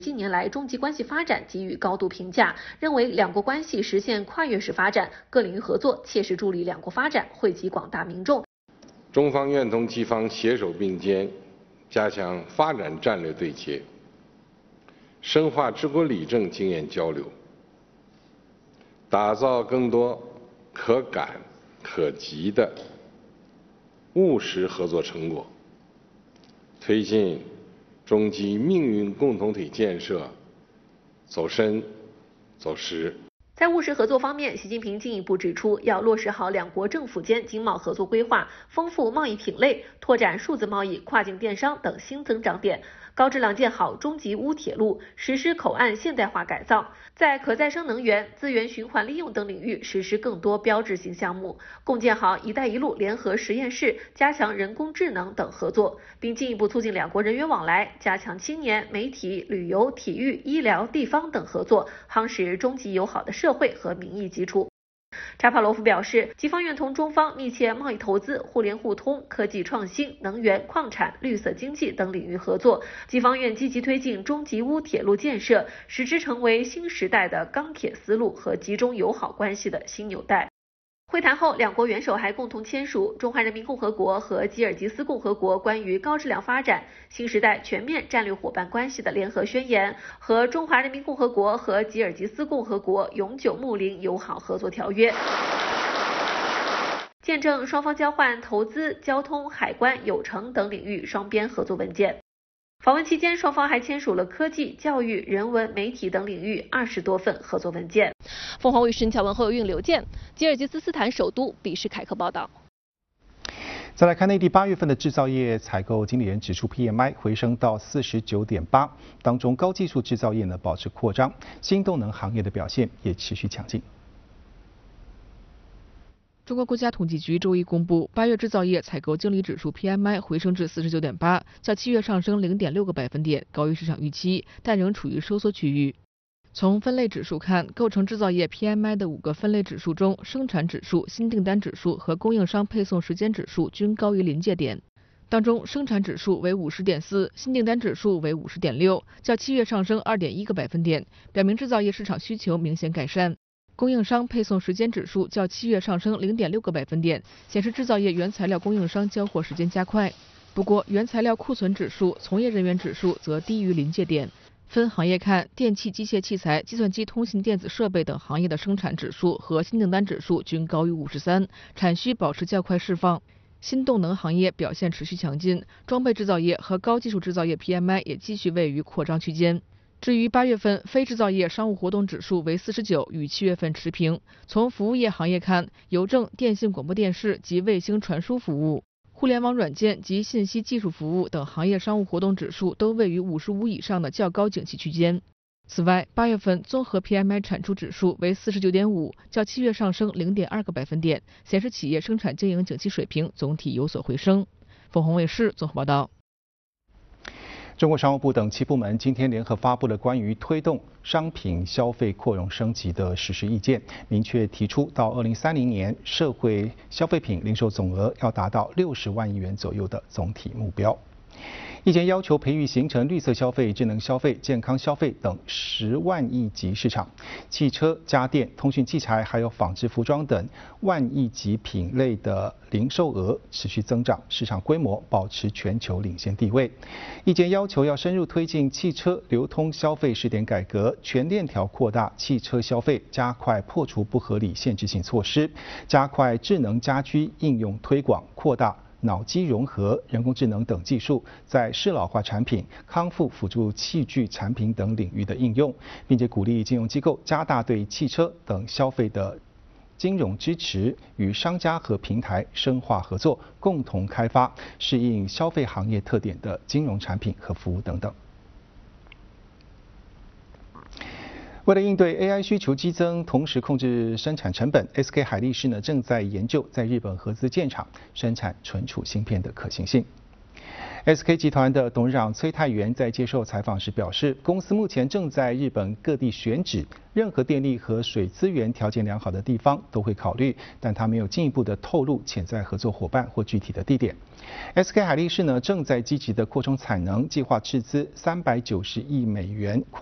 近年来中吉关系发展给予高度评价，认为两国关系实现跨越式发展，各领域合作切实助力两国发展，惠及广大民众。 中方愿同吉方携手并肩，加强发展战略对接，深化治国理政经验交流，打造更多可感可及的务实合作成果，推进中吉命运共同体建设走深走实。 在务实合作方面，习近平进一步指出，要落实好两国政府间经贸合作规划，丰富贸易品类，拓展数字贸易、跨境电商等新增长点，高质量建好中吉乌铁路，实施口岸现代化改造，在可再生能源、资源循环利用等领域实施更多标志性项目，共建好“一带一路”联合实验室，加强人工智能等合作，并进一步促进两国人员往来，加强青年、媒体、旅游、体育、医疗、地方等合作，夯实中吉友好的社会和民意基础。扎帕罗夫表示，吉方愿同中方密切贸易投资、互联互通、科技创新、能源、矿产、绿色经济等领域合作。吉方愿积极推进中吉乌铁路建设，使之成为新时代的钢铁丝路和吉中友好关系的新纽带。会谈后，两国元首还共同签署中华人民共和国和吉尔吉斯共和国关于高质量发展新时代全面战略伙伴关系的联合宣言和中华人民共和国和吉尔吉斯共和国永久睦邻友好合作条约，见证双方交换投资、交通、海关、有成等领域双边合作文件。访问期间，双方还签署了科技、教育、人文、媒体等领域20多份合作文件。凤凰卫视乔文后运刘健，吉尔吉斯斯坦首都比什凯克报道。 再来看内地8月份的制造业采购经理人指数 PMI 回升到49.8，当中高技术制造业保持扩张，新动能行业的表现也持续强劲。 中国国家统计局周一公布，8月制造业采购经理指数 PMI 回升至49.8，较7月上升0.6个百分点，高于市场预期，但仍处于收缩区域。从分类指数看，构成制造业 PMI 的5个分类指数中，生产指数、新订单指数和供应商配送时间指数均高于临界点。当中，生产指数为50.4，新订单指数为50.6，较7月上升2.1个百分点，表明制造业市场需求明显改善。供应商配送时间指数较7月上升0.6个百分点，显示制造业原材料供应商交货时间加快。不过，原材料库存指数、从业人员指数则低于临界点。分行业看，电气、机械器材、计算机、通信电子设备等行业的生产指数和新订单指数均高于53，产需保持较快释放。新动能行业表现持续强劲，装备制造业和高技术制造业 PMI 也继续位于扩张区间。至于8月份非制造业商务活动指数为49，与7月份持平。从服务业行业看，邮政、电信广播电视及卫星传输服务、互联网软件及信息技术服务等行业商务活动指数都位于55以上的较高景气区间。此外，8月份综合 PMI 产出指数为49.5，较7月上升0.2个百分点，显示企业生产经营景气水平总体有所回升。凤凰卫视综合报道。 中国商务部等7部门今天联合发布了关于推动商品消费扩容升级的实施意见，明确提出到2030年社会消费品零售总额要达到60万亿元左右的总体目标。意见要求培育形成绿色消费、智能消费、健康消费等10万亿级市场，汽车、家电、通讯器材还有纺织服装等万亿级品类的零售额持续增长，市场规模保持全球领先地位。意见要求要深入推进汽车流通消费试点改革，全链条扩大汽车消费，加快破除不合理限制性措施，加快智能家居应用推广，扩大脑机融合、人工智能等技术在适老化产品、康复辅助器具产品等领域的应用，并且鼓励金融机构加大对汽车等消费的金融支持，与商家和平台深化合作，共同开发适应消费行业特点的金融产品和服务等等。为了应对 AI 需求激增，同时控制生产成本 ，SK 海力士正在研究在日本合资建厂生产存储芯片的可行性。 SK 集团的董事长崔泰元在接受采访时表示，公司目前正在日本各地选址，任何电力和水资源条件良好的地方都会考虑，但他没有进一步的透露潜在合作伙伴或具体的地点。SK 海力士呢正在积极的扩充产能，计划斥资390亿美元。